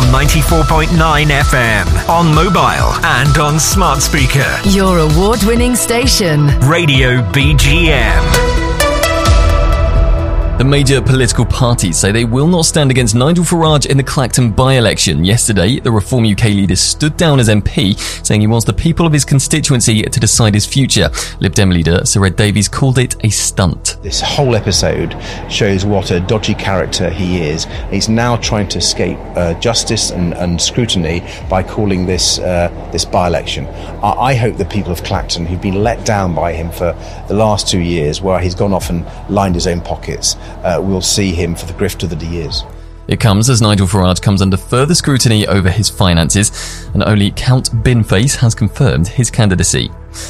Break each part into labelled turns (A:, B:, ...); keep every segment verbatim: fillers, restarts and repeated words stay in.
A: on ninety-four point nine F M, on mobile and on smart speaker.
B: Your award-winning station.
A: Radio B G M.
C: The major political parties say they will not stand against Nigel Farage in the Clacton by-election. Yesterday, the Reform U K leader stood down as M P, saying he wants the people of his constituency to decide his future. Lib Dem leader Sir Ed Davies called it a stunt.
D: This whole episode shows what a dodgy character he is. He's now trying to escape uh, justice and, and scrutiny by calling this uh, this by-election. I, I hope the people of Clacton, who've been let down by him for the last two years, where he's gone off and lined his own pockets, Uh, we'll see him for the grifter that he is.
C: It comes as Nigel Farage comes under further scrutiny over his finances, and only Count Binface has confirmed his candidacy.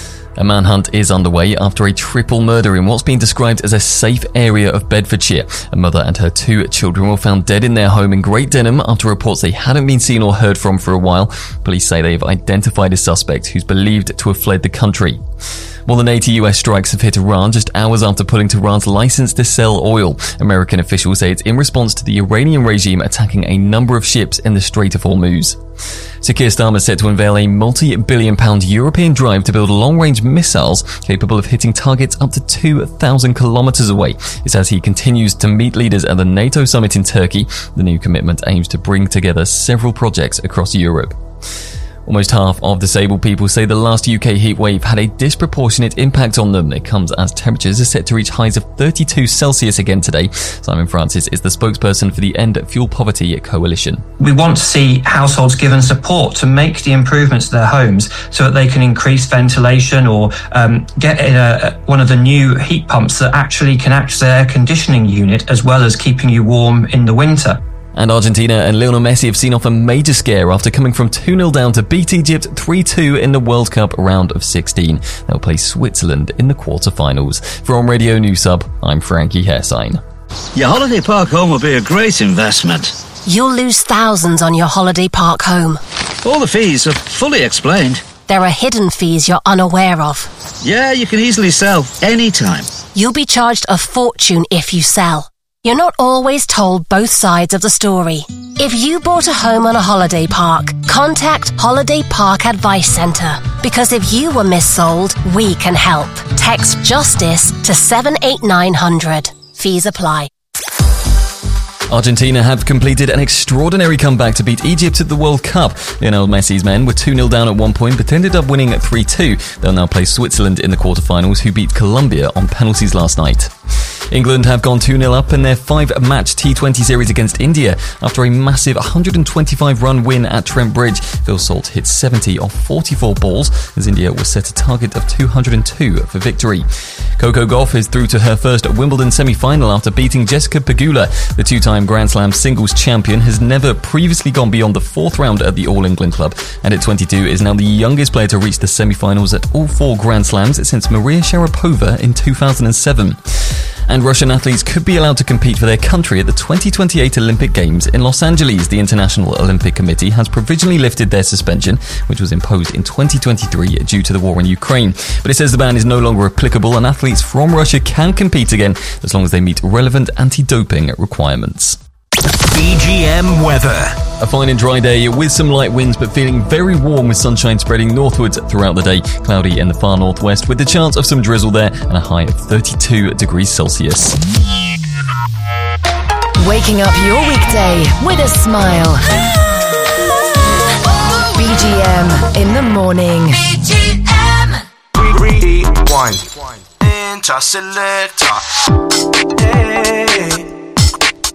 C: A manhunt is underway after a triple murder in what's been described as a safe area of Bedfordshire. A mother and her two children were found dead in their home in Great Denham after reports they hadn't been seen or heard from for a while. Police say they've identified a suspect who's believed to have fled the country. More than eighty U S strikes have hit Iran just hours after pulling Tehran's license to sell oil. American officials say it's in response to the Iranian regime attacking a number of ships in the Strait of Hormuz. Sir Keir Starmer is set to unveil a multi-billion pound European drive to build long-range missiles capable of hitting targets up to two thousand kilometres away. It's as he continues to meet leaders at the NATO summit in Turkey. The new commitment aims to bring together several projects across Europe. Almost half of disabled people say the last U K heatwave had a disproportionate impact on them. It comes as temperatures are set to reach highs of thirty-two Celsius again today. Simon Francis is the spokesperson for the End Fuel Poverty Coalition.
E: We want to see households given support to make the improvements to their homes so that they can increase ventilation or um, get in a, one of the new heat pumps that actually can act as an air conditioning unit as well as keeping you warm in the winter.
C: And Argentina and Lionel Messi have seen off a major scare after coming from two nil down to beat Egypt three two in the World Cup round of sixteen. They'll play Switzerland in the quarterfinals. From Radio News Sub, I'm Frankie Hairsign.
F: Your holiday park home will be a great investment.
G: You'll lose thousands on your holiday park home.
F: All the fees are fully explained.
G: There are hidden fees you're unaware of.
F: Yeah, you can easily sell anytime.
G: You'll be charged a fortune if you sell. You're not always told both sides of the story. If you bought a home on a holiday park, contact Holiday Park Advice Centre. Because if you were missold, we can help. Text JUSTICE to seven eight nine hundred. Fees apply.
C: Argentina have completed an extraordinary comeback to beat Egypt at the World Cup. Lionel Messi's men were two nil down at one point but ended up winning at three two. They'll now play Switzerland in the quarterfinals, who beat Colombia on penalties last night. England have gone two nil up in their five-match T twenty series against India after a massive one hundred twenty-five run win at Trent Bridge. Phil Salt hit seventy off forty-four balls as India was set a target of two hundred two for victory. Coco Gauff is through to her first Wimbledon semi-final after beating Jessica Pegula. The two-time Grand Slam singles champion has never previously gone beyond the fourth round at the All England Club, and at twenty-two is now the youngest player to reach the semi-finals at all four Grand Slams since Maria Sharapova in two thousand seven. And Russian athletes could be allowed to compete for their country at the twenty twenty-eight Olympic Games in Los Angeles. The International Olympic Committee has provisionally lifted their suspension, which was imposed in twenty twenty-three due to the war in Ukraine. But it says the ban is no longer applicable and athletes from Russia can compete again as long as they meet relevant anti-doping requirements.
A: B G M weather.
C: A fine and dry day with some light winds, but feeling very warm with sunshine spreading northwards throughout the day. Cloudy in the far northwest with the chance of some drizzle there and a high of thirty-two degrees Celsius.
B: Waking up your weekday with a smile. B G M in the morning.
H: B G M. Rewind. Interselector. Hey.